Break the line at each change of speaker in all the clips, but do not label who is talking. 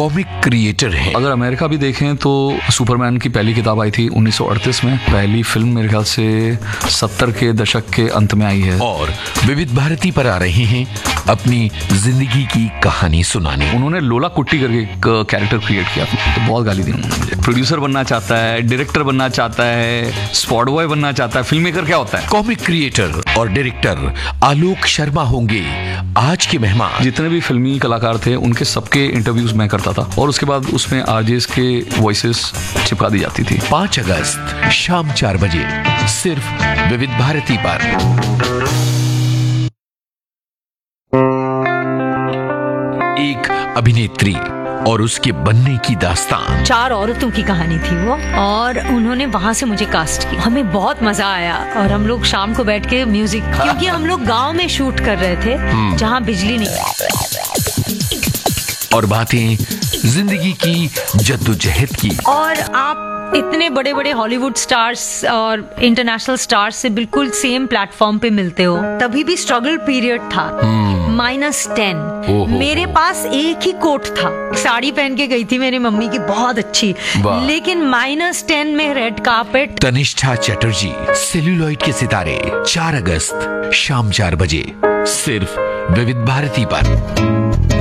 Comic creator हैं।
अगर America भी देखें तो सुपरमैन की पहली किताब आई थी 1938 में, पहली फिल्म मेरे ख्याल से 70 के दशक के अंत में आई है।
और विविध भारती पर आ रहे हैं अपनी जिंदगी की कहानी सुनाने।
उन्होंने लोला कुट्टी करके एक कैरेक्टर क्रिएट किया, तो बहुत गाली दी उन्होंने मुझे। प्रोड्यूसर बनना चाहता है, डायरेक्टर बनना चाहता है, स्पॉट बॉय बनना चाहता है, फिल्म मेकर क्या होता है?
कॉमिक क्रिएटर और डायरेक्टर आलोक शर्मा होंगे आज के मेहमान।
जितने भी फिल्मी कलाकार थे उनके सबके इंटरव्यूज मैं करता था और उसके बाद उसमें आरजेस के वॉइसेस चिपका दी जाती थी।
5 अगस्त शाम 4 बजे सिर्फ विविध भारती पर। एक अभिनेत्री और उसके बनने की दास्तान।
4 औरतों की कहानी थी वो, और उन्होंने वहां से मुझे कास्ट किया। हमें बहुत मजा आया और हम लोग शाम को बैठ के म्यूजिक, क्योंकि हम लोग गांव में शूट कर रहे थे जहां बिजली नहीं।
और बातें जिंदगी की जद्दोजहद की।
और आप इतने बड़े बड़े हॉलीवुड स्टार्स और इंटरनेशनल स्टार्स से बिल्कुल सेम प्लेटफॉर्म पे मिलते हो। तभी भी स्ट्रगल पीरियड था। -10 मेरे पास एक ही कोट था, साड़ी पहन के गई थी मेरी मम्मी की बहुत अच्छी, लेकिन -10 में red carpet.
Tanishtha Chatterjee, celluloid के सितारे, 4 अगस्त शाम 4 बजे सिर्फ विविध भारती पर।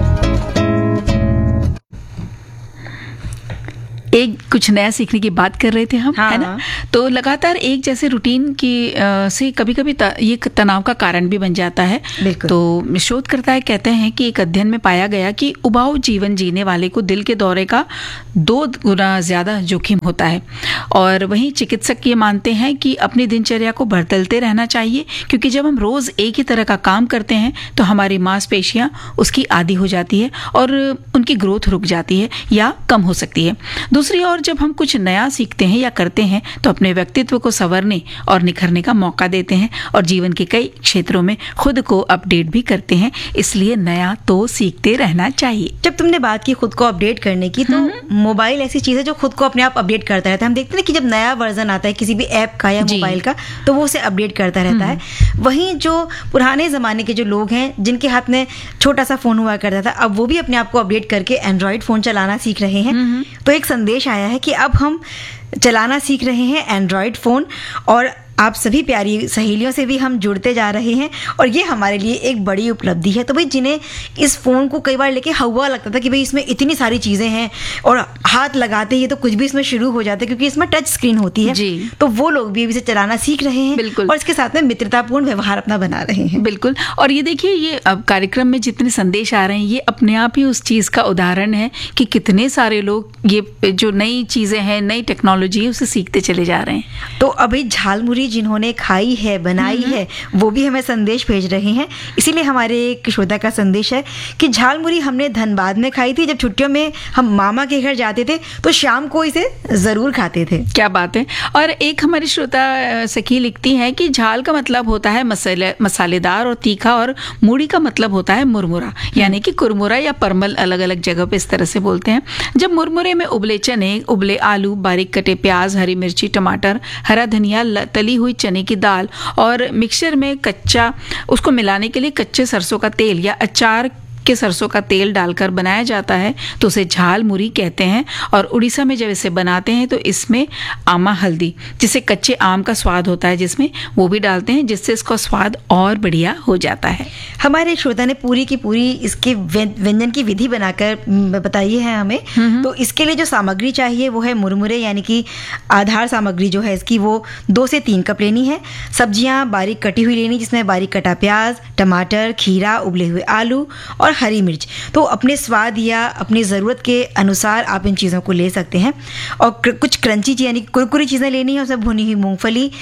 एक कुछ नया सीखने की बात कर रहे थे हम, है ना? तो लगातार एक जैसे रूटीन की से कभी कभी ये तनाव का कारण भी बन जाता है। तो शोधकर्ता कहते हैं कि एक अध्ययन में पाया गया कि उबाऊ जीवन जीने वाले को दिल के दौरे का 2 गुना ज्यादा जोखिम होता है। और वहीं चिकित्सक ये मानते हैं कि अपनी दिनचर्या को बदलते रहना चाहिए, क्योंकि जब हम रोज एक ही तरह का काम करते हैं तो हमारी मांसपेशियां उसकी आदी हो जाती है और उनकी ग्रोथ रुक जाती है या कम हो सकती है। दूसरी ओर जब हम कुछ नया सीखते हैं या करते हैं तो अपने व्यक्तित्व को संवरने और निखरने का मौका देते हैं और जीवन के कई क्षेत्रों में खुद को अपडेट भी करते हैं। इसलिए नया तो सीखते रहना चाहिए।
जब तुमने बात की खुद को अपडेट करने की, तो मोबाइल ऐसी चीज है जो खुद को अपने आप अपडेट करता रहता है। हम देखते हैं कि जब नया वर्जन आता है किसी भी ऐप का या मोबाइल का, तो वो उसे अपडेट करता रहता है। वहीं जो पुराने जमाने के जो लोग हैं जिनके हाथ में छोटा सा फोन हुआ करता था, अब वो भी अपने आप को अपडेट करके एंड्रॉइड फोन चलाना सीख रहे हैं। तो एक संदेश आया है कि अब हम चलाना सीख रहे हैं एंड्रॉइड फ़ोन, और आप सभी प्यारी सहेलियों से भी हम जुड़ते जा रहे हैं, और ये हमारे लिए एक बड़ी उपलब्धि है। तो भाई जिन्हें इस फ़ोन को कई बार लेके हवा लगता था कि भाई इसमें इतनी सारी चीज़ें हैं और हाथ लगाते ही तो कुछ भी इसमें शुरू हो जाता है, क्योंकि इसमें टच स्क्रीन होती है जी। तो वो लोग भी इसे चलाना सीख रहे हैं। बिल्कुल। और इसके साथ में मित्रतापूर्ण व्यवहार अपना बना रहे हैं।
बिल्कुल। और ये देखिए, ये अब कार्यक्रम में जितने संदेश आ रहे हैं, ये अपने आप ही उस चीज़ का उदाहरण है कि कितने सारे लोग ये जो नई चीज़ें हैं, नई टेक्नोलॉजी है, उसे सीखते चले जा रहे हैं।
तो अभी झालमुरी जिन्होंने खाई है, बनाई है, वो भी हमें संदेश भेज रहे हैं। इसीलिए हमारे एक श्रोता का संदेश है कि झालमुरी हमने धनबाद में खाई थी। जब छुट्टियों में हम मामा के घर जाते थे तो शाम को इसे जरूर खाते थे।
क्या बात है। और एक हमारी श्रोता सखी लिखती है कि झाल का मतलब होता है मसालेदार और तीखा, और मूड़ी का मतलब होता है मुरमुरा, यानी कि कुरमुरा या परमल, अलग अलग जगह पे इस तरह से बोलते हैं। जब मुरमुरे में उबले चने, उबले आलू, बारीक कटे प्याज, हरी मिर्ची, टमाटर, हरा धनिया, तली हुई चने की दाल और मिक्सचर में कच्चा, उसको मिलाने के लिए कच्चे सरसों का तेल या अचार के सरसों का तेल डालकर बनाया जाता है, तो उसे झाल मुरी कहते हैं। और उड़ीसा में जब इसे बनाते हैं तो इसमें आमा हल्दी, जिसे कच्चे आम का स्वाद होता है जिसमें, वो भी डालते हैं, जिससे इसका स्वाद और बढ़िया हो जाता है।
हमारे श्रोता ने पूरी की पूरी इसके व्यंजन की विधि बनाकर बताई है हमें। तो इसके लिए जो सामग्री चाहिए वो है मुरमुरे, यानी कि आधार सामग्री जो है इसकी वो 2 से 3 कप लेनी है। सब्जियां बारीक कटी हुई लेनी, जिसमें बारीक कटा प्याज, टमाटर, खीरा, उबले हुए आलू और हरी मिर्च। तो अपने स्वाद या अपनी ज़रूरत के अनुसार आप इन चीज़ों को ले सकते हैं। और कुछ क्रंची यानी कुरकुरी चीज़ें लेनी है, उसमें भुनी हुई मूंगफली,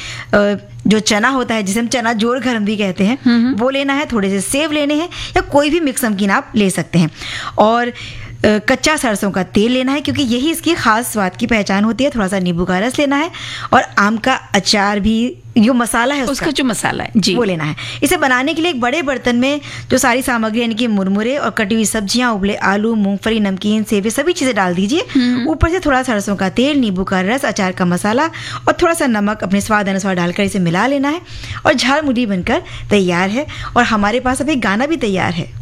जो चना होता है जिसे हम चना जोर गरम भी कहते हैं, वो लेना है। थोड़े से सेव लेने हैं या कोई भी मिक्स नमकीन आप ले सकते हैं। और कच्चा सरसों का तेल लेना है, क्योंकि यही इसकी खास स्वाद की पहचान होती है। थोड़ा सा नींबू का रस लेना है और आम का अचार भी, जो मसाला है
उसका जो मसाला है जी,
वो लेना है। इसे बनाने के लिए एक बड़े बर्तन में जो सारी सामग्री यानी कि मुरमुरे और कटी हुई सब्जियां, उबले आलू, मूंगफली, नमकीन, सेवे, सभी चीजें डाल दीजिए। ऊपर से थोड़ा सरसों का तेल, नींबू का रस, अचार का मसाला और थोड़ा सा नमक अपने स्वाद अनुसार डालकर इसे मिला लेना है और झालमुरी बनकर तैयार है। और हमारे पास अभी गाना भी तैयार है।